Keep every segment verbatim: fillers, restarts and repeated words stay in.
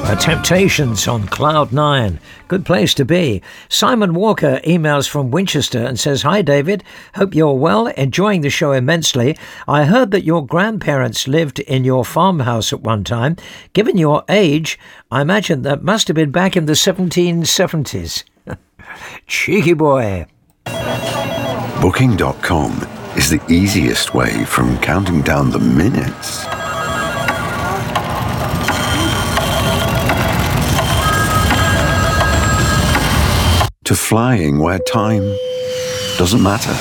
Uh, Temptations on Cloud nine. Good place to be. Simon Walker emails from Winchester and says, "Hi David, hope you're well, enjoying the show immensely. I heard that your grandparents lived in your farmhouse at one time. Given your age, I imagine that must have been back in the seventeen seventies. Cheeky boy. Booking dot com is the easiest way from counting down the minutes to flying where time doesn't matter.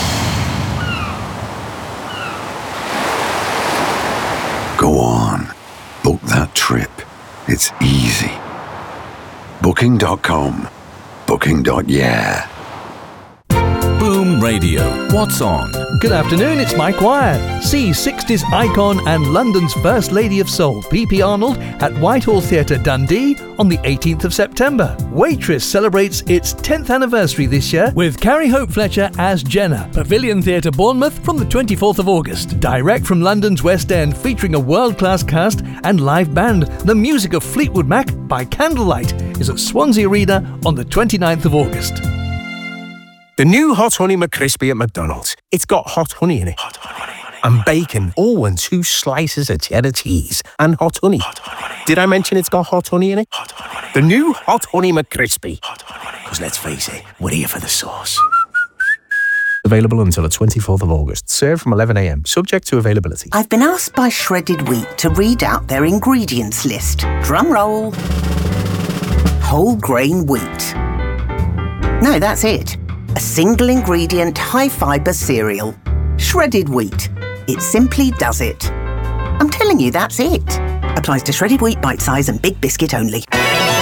Go on, book that trip. It's easy. Booking dot com. Booking. Yeah. Boom Radio. What's on? Good afternoon, it's Mike Wire. See sixties icon and London's First Lady of Soul, P P Arnold, at Whitehall Theatre, Dundee on the eighteenth of September. Waitress celebrates its tenth anniversary this year with Carrie Hope Fletcher as Jenna. Pavilion Theatre, Bournemouth from the twenty-fourth of August. Direct from London's West End, featuring a world-class cast and live band. The music of Fleetwood Mac by Candlelight is at Swansea Arena on the twenty-ninth of August. The new Hot Honey McCrispy at McDonald's. It's got hot honey in it. Hot honey. And bacon, all in two slices of cheddar cheese and hot honey. Hot honey. Did I mention it's got hot honey in it? Hot honey. The new Hot Honey McCrispy. Hot honey. Because let's face it, we're here for the sauce. Available until the twenty-fourth of August. Served from eleven a.m. Subject to availability. I've been asked by Shredded Wheat to read out their ingredients list. Drum roll. Whole grain wheat. No, that's it. A single ingredient, high fibre cereal. Shredded wheat. It simply does it. I'm telling you, that's it. Applies to shredded wheat, bite size and big biscuit only.